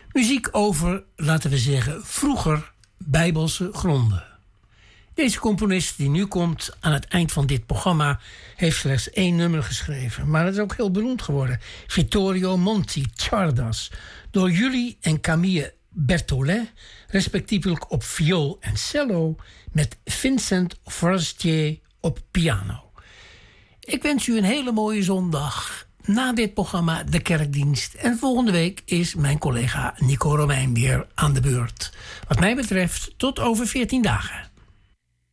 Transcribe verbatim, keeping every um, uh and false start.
Muziek over, laten we zeggen, vroeger Bijbelse gronden. Deze componist die nu komt aan het eind van dit programma heeft slechts één nummer geschreven, maar het is ook heel beroemd geworden. Vittorio Monti, Czardas, door Julie en Camille Berthollet, respectievelijk op viool en cello, met Vincent Forestier op piano. Ik wens u een hele mooie zondag. Na dit programma de kerkdienst. En volgende week is mijn collega Nico Romein weer aan de beurt. Wat mij betreft tot over veertien dagen.